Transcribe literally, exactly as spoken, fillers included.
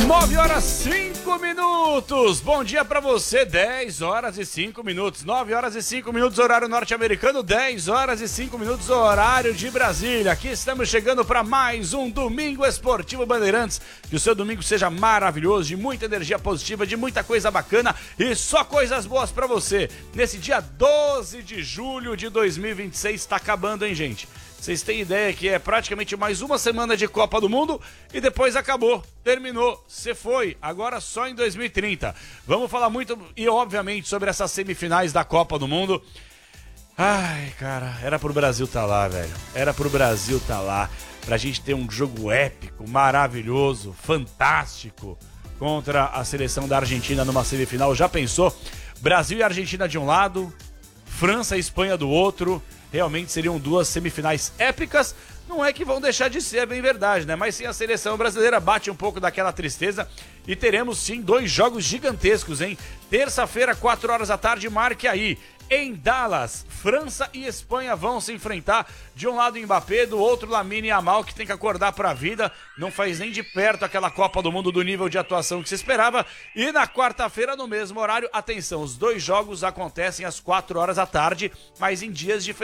nove horas cinco minutos. Bom dia pra você. dez horas e cinco minutos. nove horas e cinco minutos, horário norte-americano. dez horas e cinco minutos, horário de Brasília. Aqui estamos chegando para mais um Domingo Esportivo Bandeirantes. Que o seu domingo seja maravilhoso, de muita energia positiva, de muita coisa bacana e só coisas boas pra você. Nesse dia doze de julho de dois mil e vinte e seis, está acabando, hein, gente? Vocês têm ideia que é praticamente mais uma semana de Copa do Mundo e depois acabou, terminou, você foi, agora só em dois mil e trinta. Vamos falar muito e obviamente sobre essas semifinais da Copa do Mundo. Ai, cara, era pro Brasil tá lá, velho. Era pro Brasil tá lá, pra gente ter um jogo épico, maravilhoso, fantástico contra a seleção da Argentina numa semifinal. Já pensou? Brasil e Argentina de um lado, França e Espanha do outro. Realmente seriam duas semifinais épicas. Não é que vão deixar de ser, é bem verdade, né? Mas sim, a seleção brasileira bate um pouco daquela tristeza. E teremos sim dois jogos gigantescos, hein? Terça-feira, quatro horas da tarde, marque aí. Em Dallas, França e Espanha vão se enfrentar. De um lado Mbappé, do outro Lamine Yamal, que tem que acordar pra vida. Não faz nem de perto aquela Copa do Mundo do nível de atuação que se esperava. E na quarta-feira, no mesmo horário, atenção, os dois jogos acontecem às quatro horas da tarde, mas em dias diferentes.